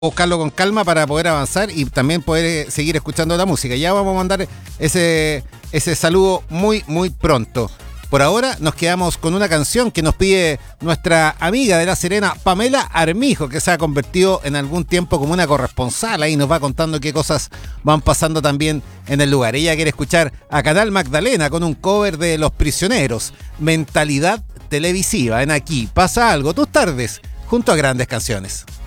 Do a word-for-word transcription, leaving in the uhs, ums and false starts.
buscarlo con calma para poder avanzar y también poder eh, seguir escuchando la música. Ya vamos a mandar ese, ese saludo muy, muy pronto. Por ahora nos quedamos con una canción que nos pide nuestra amiga de La Serena, Pamela Armijo, que se ha convertido en algún tiempo como una corresponsal. Ahí nos va contando qué cosas van pasando también en el lugar. Ella quiere escuchar a Canal Magdalena con un cover de Los Prisioneros, Mentalidad Televisiva, en Aquí Pasa Algo, tus tardes, junto a grandes canciones.